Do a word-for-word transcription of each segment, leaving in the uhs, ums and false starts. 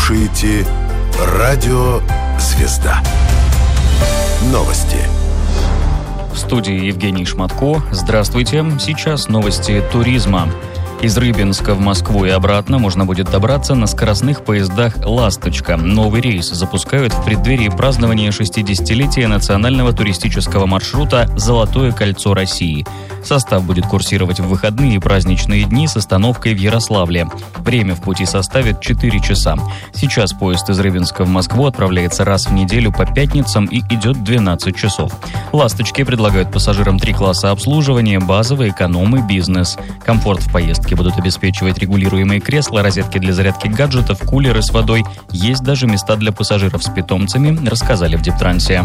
слушаете «Радио Звезда». Новости. В студии Евгений Шматко. Здравствуйте. Сейчас новости туризма. Из Рыбинска в Москву и обратно можно будет добраться на скоростных поездах «Ласточка». Новый рейс запускают в преддверии празднования шестидесятилетия национального туристического маршрута «Золотое кольцо России». Состав будет курсировать в выходные и праздничные дни с остановкой в Ярославле. Время в пути составит четыре часа. Сейчас поезд из Рыбинска в Москву отправляется раз в неделю по пятницам и идет двенадцать часов. «Ласточки» предлагают пассажирам три класса обслуживания: базовый, эконом и бизнес. Комфорт в поездке будут обеспечивать регулируемые кресла, розетки для зарядки гаджетов, кулеры с водой. Есть даже места для пассажиров с питомцами, рассказали в Дептрансе.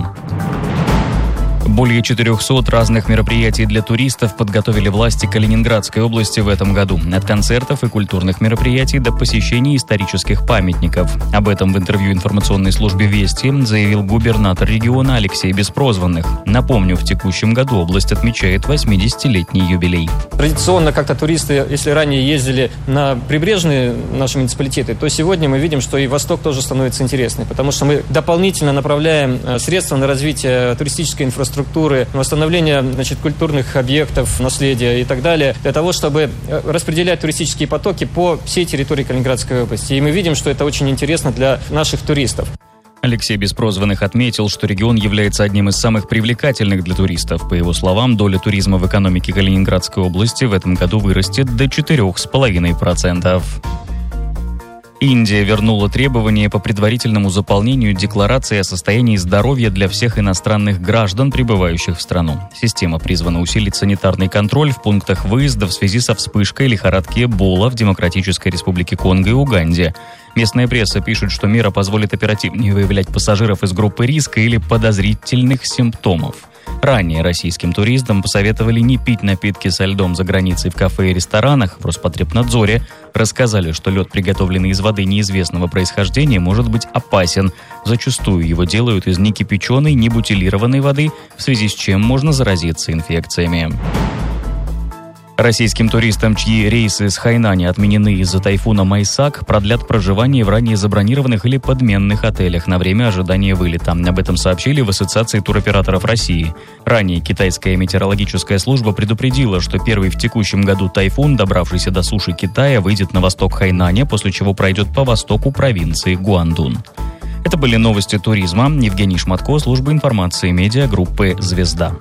Более четырехсот разных мероприятий для туристов подготовили власти Калининградской области в этом году. От концертов и культурных мероприятий до посещения исторических памятников. Об этом в интервью информационной службе «Вести» заявил губернатор региона Алексей Беспрозванных. Напомню, в текущем году область отмечает восьмидесятилетний юбилей. Традиционно как-то туристы, если ранее ездили на прибрежные наши муниципалитеты, то сегодня мы видим, что и Восток тоже становится интересным, потому что мы дополнительно направляем средства на развитие туристической инфраструктуры, восстановление, значит, культурных объектов, наследия и так далее, для того, чтобы распределять туристические потоки по всей территории Калининградской области. И мы видим, что это очень интересно для наших туристов. Алексей Беспрозванных отметил, что регион является одним из самых привлекательных для туристов. По его словам, доля туризма в экономике Калининградской области в этом году вырастет до четыре с половиной процента. Индия вернула требования по предварительному заполнению декларации о состоянии здоровья для всех иностранных граждан, прибывающих в страну. Система призвана усилить санитарный контроль в пунктах выезда в связи со вспышкой лихорадки Эбола в Демократической Республике Конго и Уганде. Местная пресса пишет, что мера позволит оперативнее выявлять пассажиров из группы риска или подозрительных симптомов. Ранее российским туристам посоветовали не пить напитки со льдом за границей в кафе и ресторанах. В Роспотребнадзоре рассказали, что лед, приготовленный из воды неизвестного происхождения, может быть опасен. Зачастую его делают из некипяченой, небутилированной воды, в связи с чем можно заразиться инфекциями. Российским туристам, чьи рейсы с Хайнани отменены из-за тайфуна Майсак, продлят проживание в ранее забронированных или подменных отелях на время ожидания вылета. Об этом сообщили в Ассоциации туроператоров России. Ранее китайская метеорологическая служба предупредила, что первый в текущем году тайфун, добравшийся до суши Китая, выйдет на восток Хайнаня, после чего пройдет по востоку провинции Гуандун. Это были новости туризма. Евгений Шматко, служба информации медиагруппы «Звезда».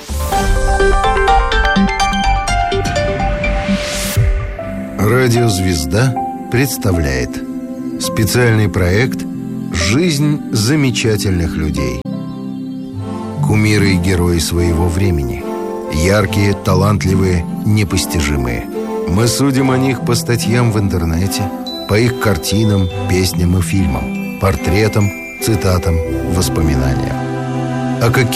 Радио «Звезда» представляет специальный проект «Жизнь замечательных людей». Кумиры и герои своего времени. Яркие, талантливые, непостижимые. Мы судим о них по статьям в интернете, по их картинам, песням и фильмам, портретам, цитатам, воспоминаниям. А какие